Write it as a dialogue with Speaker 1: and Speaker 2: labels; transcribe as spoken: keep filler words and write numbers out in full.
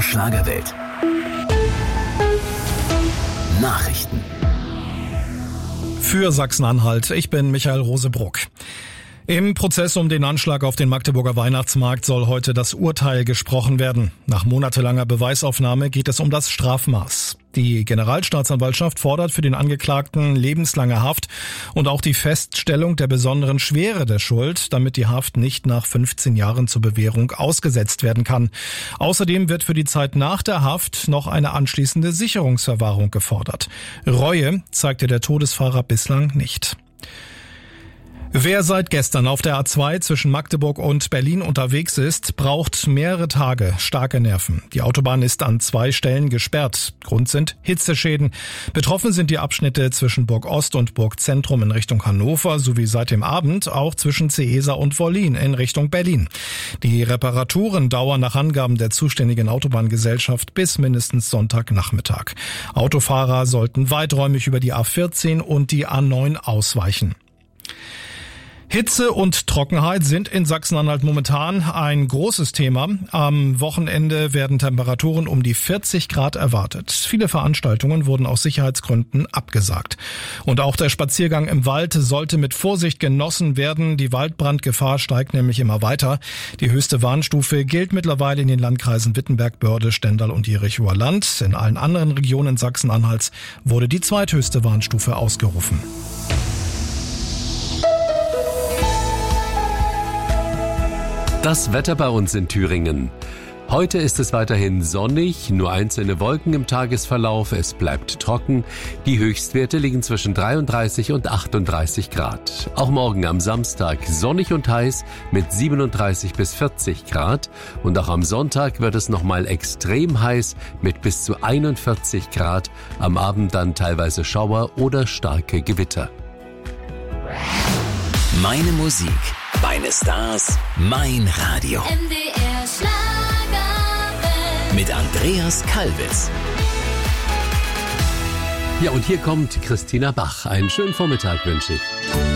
Speaker 1: Schlagerwelt. Nachrichten.
Speaker 2: Für Sachsen-Anhalt, ich bin Michael Rosebruck. Im Prozess um den Anschlag auf den Magdeburger Weihnachtsmarkt soll heute das Urteil gesprochen werden. Nach monatelanger Beweisaufnahme geht es um das Strafmaß. Die Generalstaatsanwaltschaft fordert für den Angeklagten lebenslange Haft und auch die Feststellung der besonderen Schwere der Schuld, damit die Haft nicht nach fünfzehn Jahren zur Bewährung ausgesetzt werden kann. Außerdem wird für die Zeit nach der Haft noch eine anschließende Sicherungsverwahrung gefordert. Reue zeigte der Todesfahrer bislang nicht. Wer seit gestern auf der A zwei zwischen Magdeburg und Berlin unterwegs ist, braucht mehrere Tage starke Nerven. Die Autobahn ist an zwei Stellen gesperrt. Grund sind Hitzeschäden. Betroffen sind die Abschnitte zwischen Burg Ost und Burg Zentrum in Richtung Hannover sowie seit dem Abend auch zwischen Ceesa und Wollin in Richtung Berlin. Die Reparaturen dauern nach Angaben der zuständigen Autobahngesellschaft bis mindestens Sonntagnachmittag. Autofahrer sollten weiträumig über die A vierzehn und die A neun ausweichen. Hitze und Trockenheit sind in Sachsen-Anhalt momentan ein großes Thema. Am Wochenende werden Temperaturen um die vierzig Grad erwartet. Viele Veranstaltungen wurden aus Sicherheitsgründen abgesagt. Und auch der Spaziergang im Wald sollte mit Vorsicht genossen werden. Die Waldbrandgefahr steigt nämlich immer weiter. Die höchste Warnstufe gilt mittlerweile in den Landkreisen Wittenberg, Börde, Stendal und Jerichower Land. In allen anderen Regionen Sachsen-Anhalts wurde die zweithöchste Warnstufe ausgerufen.
Speaker 3: Das Wetter bei uns in Thüringen. Heute ist es weiterhin sonnig, nur einzelne Wolken im Tagesverlauf, es bleibt trocken. Die Höchstwerte liegen zwischen dreiunddreißig und achtunddreißig Grad. Auch morgen am Samstag sonnig und heiß mit siebenunddreißig bis vierzig Grad. Und auch am Sonntag wird es nochmal extrem heiß mit bis zu einundvierzig Grad. Am Abend dann teilweise Schauer oder starke Gewitter.
Speaker 1: Meine Musik, meine Stars, mein Radio.
Speaker 4: M D R Schlagerwelt.
Speaker 1: Mit Andreas Kalbitz.
Speaker 3: Ja, und hier kommt Christina Bach. Einen schönen Vormittag wünsche ich.